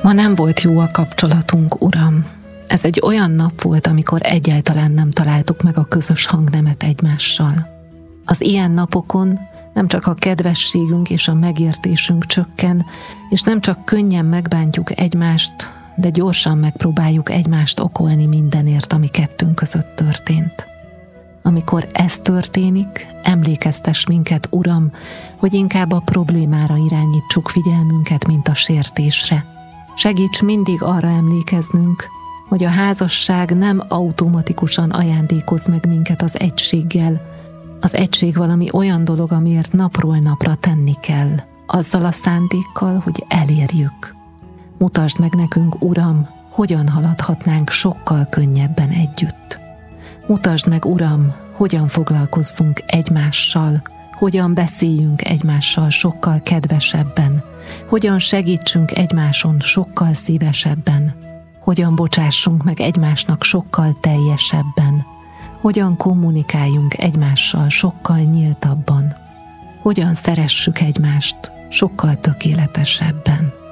Ma nem volt jó a kapcsolatunk, Uram. Ez egy olyan nap volt, amikor egyáltalán nem találtuk meg a közös hangnemet egymással. Az ilyen napokon nem csak a kedvességünk és a megértésünk csökken, és nem csak könnyen megbántjuk egymást, de gyorsan megpróbáljuk egymást okolni mindenért, ami kettőnk között történt. Amikor ez történik, emlékeztess minket, Uram, hogy inkább a problémára irányítsuk figyelmünket, mint a sértésre. Segíts mindig arra emlékeznünk, hogy a házasság nem automatikusan ajándékoz meg minket az egységgel. Az egység valami olyan dolog, amiért napról napra tenni kell, azzal a szándékkal, hogy elérjük. Mutasd meg nekünk, Uram, hogyan haladhatnánk sokkal könnyebben együtt. Mutasd meg, Uram, hogyan foglalkozzunk egymással, hogyan beszéljünk egymással sokkal kedvesebben, hogyan segítsünk egymáson sokkal szívesebben, hogyan bocsássunk meg egymásnak sokkal teljesebben, hogyan kommunikáljunk egymással sokkal nyíltabban, hogyan szeressük egymást sokkal tökéletesebben.